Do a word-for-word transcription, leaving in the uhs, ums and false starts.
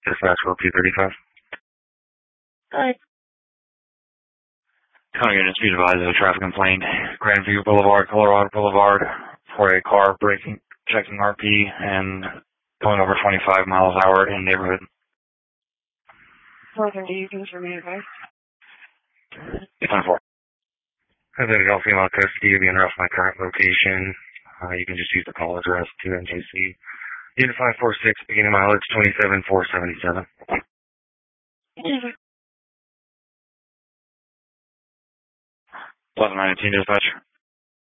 Dispatch for P thirty-five. Hi. County units be advised of a traffic complaint. Grandview Boulevard, Colorado Boulevard, for a car braking, checking R P, and going over twenty-five miles an hour in neighborhood. Northern, do you confirm your advice? ten four. As a adult female custody, you'll be interrupted my current location. Uh, you can just use the call address to N J C. Unit five four six, beginning mileage twenty-seven four seventy-seven. eleven nineteen dispatch.